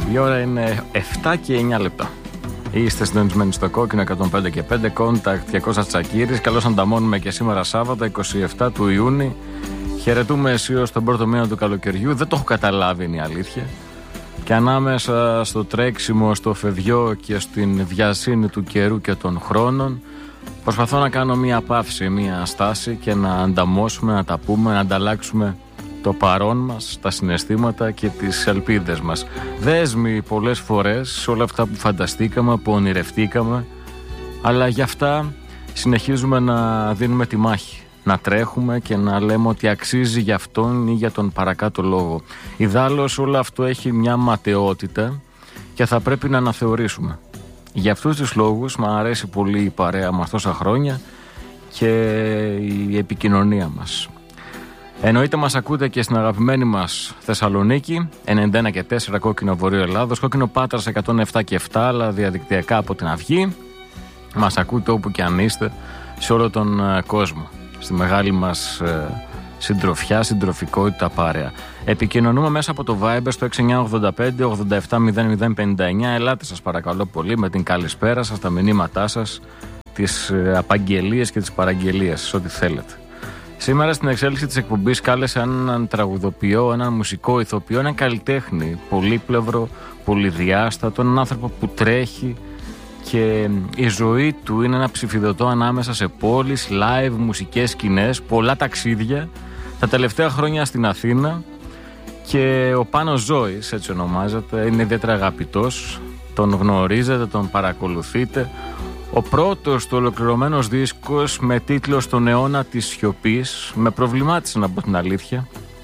Η ώρα είναι 7 και 9 λεπτά. Είστε συντονισμένοι στο κόκκινο 105 και 5, Contact και Κώστας Τσακύρης. Καλώς ανταμώνουμε και σήμερα Σάββατο 27 του Ιούνιου. Χαιρετούμε αισίως τον πρώτο μήνα του καλοκαιριού. Δεν το έχω καταλάβει, είναι η αλήθεια. Και ανάμεσα στο τρέξιμο, στο φευγιό και στην βιασύνη του καιρού και των χρόνων, προσπαθώ να κάνω μία παύση, μία στάση και να ανταμώσουμε, να τα πούμε, να ανταλλάξουμε το παρόν μας, τα συναισθήματα και τις ελπίδες μας. Δέσμοι πολλές φορές όλα αυτά που φανταστήκαμε, που ονειρευτήκαμε, αλλά γι' αυτά συνεχίζουμε να δίνουμε τη μάχη. Να τρέχουμε και να λέμε ότι αξίζει για αυτόν ή για τον παρακάτω λόγο. Ιδάλλως όλο αυτό έχει μια ματαιότητα και θα πρέπει να αναθεωρήσουμε. Για αυτούς τους λόγους μου αρέσει πολύ η παρέα μας τόσα χρόνια και η επικοινωνία μας. Εννοείται μας ακούτε και στην αγαπημένη μας Θεσσαλονίκη 91 και 4 Κόκκινο Βορείο Ελλάδος, Κόκκινο Πάτρας 107 και 7, αλλά διαδικτυακά από την Αυγή. Μας ακούτε όπου και αν είστε σε όλο τον κόσμο, στη μεγάλη μας συντροφιά, συντροφικότητα παρέα. Επικοινωνούμε μέσα από το Viber στο 6985 870059. Ελάτε σας παρακαλώ πολύ με την καλησπέρα σας, τα μηνύματά σας, τις απαγγελίες και τις παραγγελίες, ό,τι θέλετε. Σήμερα στην εξέλιξη της εκπομπής κάλεσα έναν τραγουδοποιό, έναν μουσικό ηθοποιό, έναν καλλιτέχνη πολύπλευρο, πολυδιάστατο, έναν άνθρωπο που τρέχει και η ζωή του είναι ένα ψηφιδωτό ανάμεσα σε πόλεις, live, μουσικές σκηνές, πολλά ταξίδια. Τα τελευταία χρόνια στην Αθήνα και ο Πάνος Ζώης, έτσι ονομάζεται, είναι ιδιαίτερα αγαπητός, τον γνωρίζετε, τον παρακολουθείτε. Ο πρώτος του ολοκληρωμένος δίσκος με τίτλο «Στον αιώνα της σιωπής», με προβλημάτισε να πω την αλήθεια,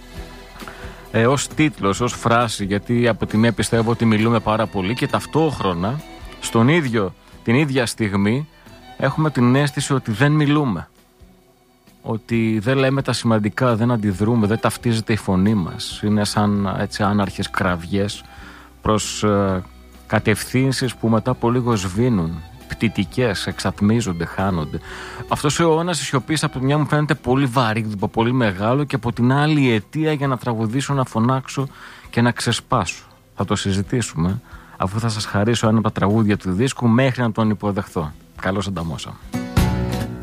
ως τίτλος, ως φράση, γιατί από τη μία πιστεύω ότι μιλούμε πάρα πολύ και ταυτόχρονα την ίδια στιγμή έχουμε την αίσθηση ότι δεν μιλούμε, ότι δεν λέμε τα σημαντικά, δεν αντιδρούμε, δεν ταυτίζεται η φωνή μας. Είναι σαν έτσι άναρχες κραυγές προς κατευθύνσεις που μετά από λίγο σβήνουν, πτυτικές, εξατμίζονται, χάνονται. Αυτός ο αιώνας της σιωπής από τη μια μου φαίνεται πολύ βαρύγδυπο, πολύ μεγάλο, και από την άλλη η αιτία για να τραγουδήσω, να φωνάξω και να ξεσπάσω. Θα το συζητήσουμε αφού θα σας χαρίσω ένα από τα τραγούδια του δίσκου μέχρι να τον υποδεχθώ. Καλώς ανταμώσαμε.